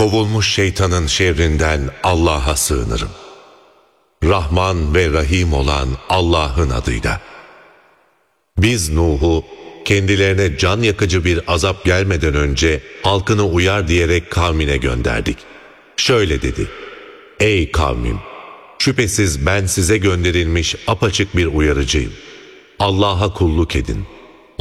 kovulmuş şeytanın şerrinden Allah'a sığınırım. Rahman ve Rahim olan Allah'ın adıyla. Biz Nuh'u kendilerine can yakıcı bir azap gelmeden önce halkını uyar diyerek kavmine gönderdik. Şöyle dedi: Ey kavmim! Şüphesiz ben size gönderilmiş apaçık bir uyarıcıyım. Allah'a kulluk edin.